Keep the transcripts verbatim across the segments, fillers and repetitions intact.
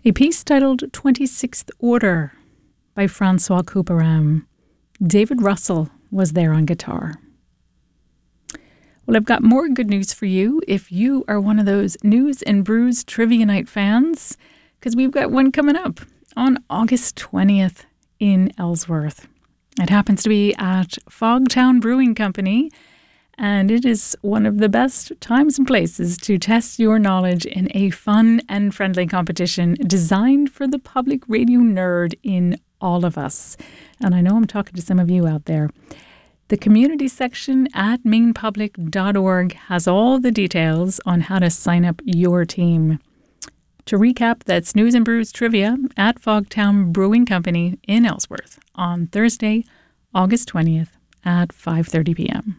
A piece titled twenty-sixth Order by Francois Couperin. David Russell was there on guitar. Well, I've got more good news for you if you are one of those News and Brews Trivia Night fans, because we've got one coming up on August twentieth in Ellsworth. It happens to be at Fogtown Brewing Company, and it is one of the best times and places to test your knowledge in a fun and friendly competition designed for the public radio nerd in all of us. And I know I'm talking to some of you out there. The community section at maine public dot org has all the details on how to sign up your team. To recap, that's News and Brews Trivia at Fogtown Brewing Company in Ellsworth on Thursday, August twentieth at five thirty p.m.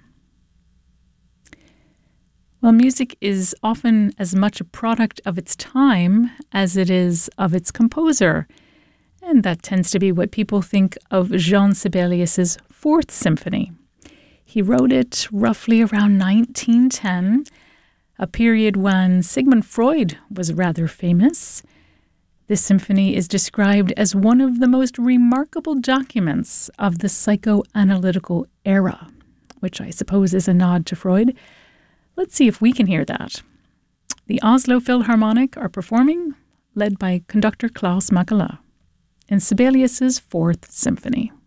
Well, music is often as much a product of its time as it is of its composer. And that tends to be what people think of Jean Sibelius's Fourth Symphony. He wrote it roughly around nineteen ten, a period when Sigmund Freud was rather famous. This symphony is described as one of the most remarkable documents of the psychoanalytical era, which I suppose is a nod to Freud. Let's see if we can hear that. The Oslo Philharmonic are performing, led by conductor Klaus Mackela, in Sibelius's Fourth Symphony.